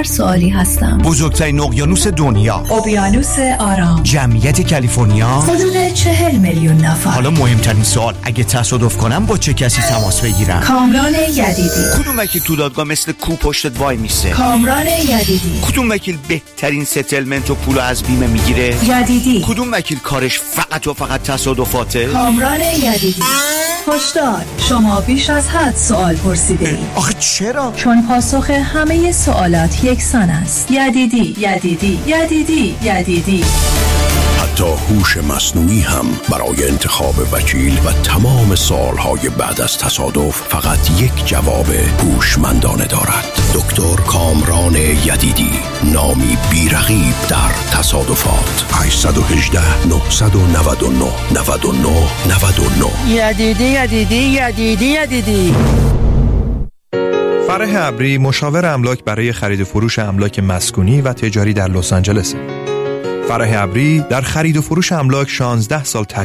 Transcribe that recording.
هر سوالی هستم. بزرگترین اقیانوس دنیا، اقیانوس آرام، جمعیت کالیفرنیا حدود 40 میلیون نفر. حالا مهمترین سوال، اگه تصادف کنم با چه کسی تماس بگیرم؟ کامران یدیدی. کدوم وکیل تو دادگاه مثل کو پشتت وای میسته؟ کامران یدیدی. کدوم وکیل بهترین ستلمنت و پولو از بیمه میگیره؟ یدیدی. کدوم وکیل کارش فقط و فقط تصادفاته؟ کامران یدیدی. هشدار، شما بیش از حد سوال پرسیده اید. آخه چرا؟ چون پاسخ همه سوالات یکسان است. یدیدی، یدیدی، یدیدی، یدیدی. حتی هوش مصنوعی هم برای انتخاب وکیل و تمام سوالهای بعد از تصادف فقط یک جواب هوشمندانه دارد. دکتر کامران یدیدی، نامی بی‌رقیب در تصادفات. 818 999 99 99. یدیدی یدیدی یدیدی یدیدی. فرح ابری، مشاور املاک برای خرید و فروش املاک مسکونی و تجاری در لس آنجلس. فرح ابری در خرید و فروش املاک 16 سال